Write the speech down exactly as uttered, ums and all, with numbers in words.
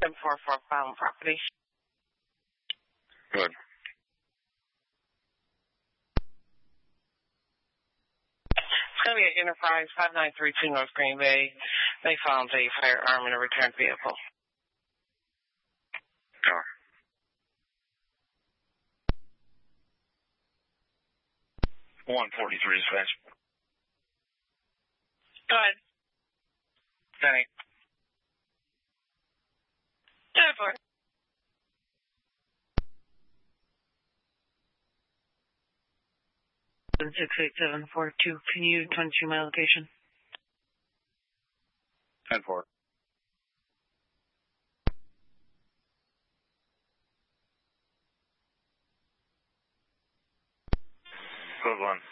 seven four four Fountain Property. Good. It's going to be at Enterprise five nine three two North Green Bay. They found a firearm in a returned vehicle. Oh. one forty-three dispatch. Go ahead. Penny. Go for it. six eight seven four two. Can you twenty-two my location? ten four. Code one.